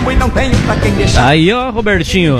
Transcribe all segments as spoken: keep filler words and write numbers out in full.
mesmo e não tenho pra quem deixar. Aí, ó, Robertinho,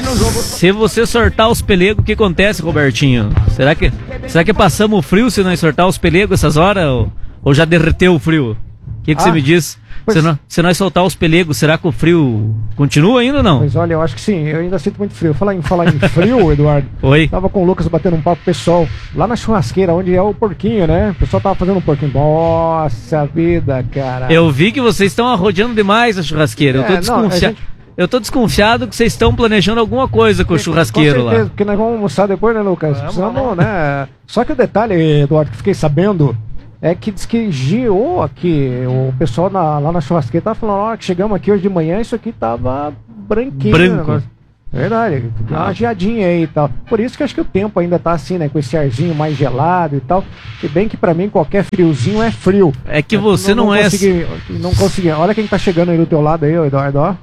se você sortar os pelegos, o que acontece, Robertinho? Será que, será que passamos o frio se nós sortar os pelegos essas horas? Ou, ou já derreteu o frio? O que, que ah, você me diz? Se, não, se nós soltar os pelegos, será que o frio continua ainda ou não? Mas olha, eu acho que sim, eu ainda sinto muito frio. Falar em, falar em frio, Eduardo. Oi. Tava com o Lucas batendo um papo pessoal lá na churrasqueira, onde é o porquinho, né? O pessoal tava fazendo um porquinho. Nossa vida, cara. Eu vi que vocês estão arrodeando demais a churrasqueira. É, eu tô desconfiado. Gente... Eu tô desconfiado que vocês estão planejando alguma coisa com o churrasqueiro com certeza, lá. Porque nós vamos almoçar depois, né, Lucas? Precisamos, né? Só que o detalhe, Eduardo, que fiquei sabendo. É que diz que geou aqui, o pessoal na, lá na churrasqueira tava falando, ó, que chegamos aqui hoje de manhã, isso aqui tava branquinho. Branco. Né? Verdade, deu uma geadinha aí e tal. Por isso que acho que o tempo ainda tá assim, né, com esse arzinho mais gelado e tal. Se bem que pra mim qualquer friozinho é frio. É que você não, não, não é... Consegui, não consegui. Olha quem tá chegando aí do teu lado aí, Eduardo, ó.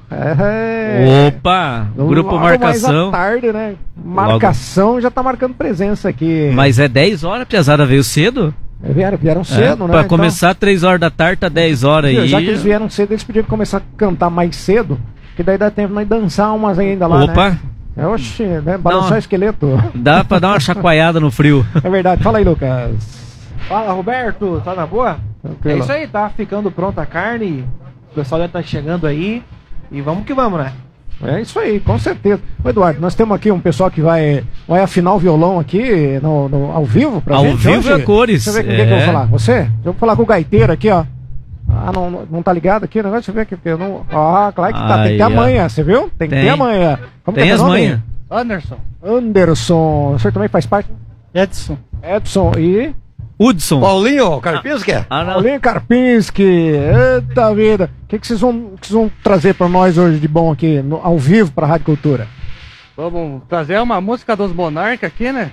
É... Opa, grupo Marcação. Mais à tarde, né, marcação logo. Já tá marcando presença aqui. Mas é dez horas, piazada veio cedo? Vieram, vieram cedo, é, né? Pra começar então, três horas da tarde, tá dez horas aí. Já que eles vieram cedo, eles podiam começar a cantar mais cedo, que daí dá tempo de nós dançar umas ainda lá, Opa. Né? É, oxi, né? Balançar o esqueleto. Dá pra dar uma chacoalhada no frio. É verdade. Fala aí, Lucas. Fala, Roberto. Tá na boa? Tranquilo. É isso aí, tá ficando pronta a carne. O pessoal já tá chegando aí. E vamos que vamos, né? É isso aí, com certeza. Ô, Eduardo, nós temos aqui um pessoal que vai, vai afinar o violão aqui no, no, ao vivo pra ao gente. Ao vivo é cores. Deixa eu ver com quem é. que eu vou falar. Você? Eu vou falar com o gaiteiro aqui, ó. Ah, não, não, não tá ligado aqui o negócio? Deixa eu ver aqui. Eu não... Ah, claro que tá. Ai, tem que ter a manha, você viu? Tem que tem. ter a manha. Como tem que é as manhas. Anderson. Anderson. O senhor também faz parte? Edson. Edson e... Hudson. Paulinho Karpinski. Ah, ah, Paulinho Karpinski. Eita vida. O que, que, vocês vão, que vocês vão trazer pra nós hoje de bom aqui, no, ao vivo pra Rádio Cultura? Vamos trazer uma música dos Monarcas aqui, né?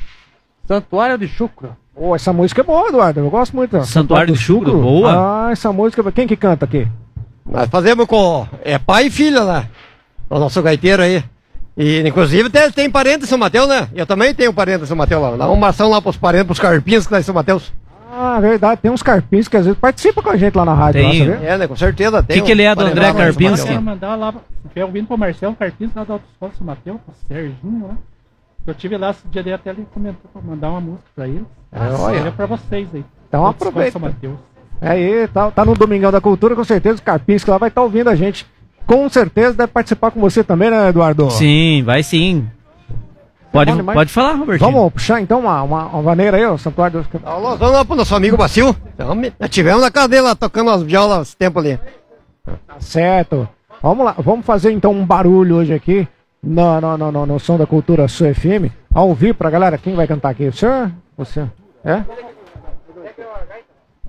Santuário de Chucro. Oh, essa música é boa, Eduardo. Eu gosto muito. Santuário, Santuário de Chucro, Chucro, boa. Ah, essa música. Quem que canta aqui? Nós fazemos com... É pai e filha, né? O nosso gaiteiro aí. E, inclusive, tem, tem parente em São Mateus, né? Eu também tenho parente em São Mateus lá. Dá uma ação lá pros parentes, pros carpinhos que tá em São Mateus. Ah, verdade. Tem uns carpinhos que às vezes participam com a gente lá na rádio. Tem. Lá, é, né? Com certeza tem. O que, que ele é do André Karpinski? Eu quero mandar lá, eu vim pro Marcelo Karpinski lá da Autoescola São Mateus, pro Serginho lá. Eu tive lá esse dia dele, até ele comentou pra mandar uma música pra ele. É, olha. É pra vocês aí. Então aproveita. São Mateus. É aí, tá, tá no Domingão da Cultura, com certeza o Karpinski lá vai estar tá ouvindo a gente. Com certeza deve participar com você também, né, Eduardo? Sim, vai sim. Pode, pode, pode falar, Robertinho. Vamos puxar então uma, uma, uma maneira aí, o Santuário do... Nós vamos lá pro nosso amigo Bacil. Então, nós tivemos na cadeira lá, tocando as violas esse tempo ali. Tá certo. Vamos lá, vamos fazer então um barulho hoje aqui no, no, no, no, no Som da Cultura Sul F M. Ao vivo pra galera, quem vai cantar aqui? O senhor? Você? É?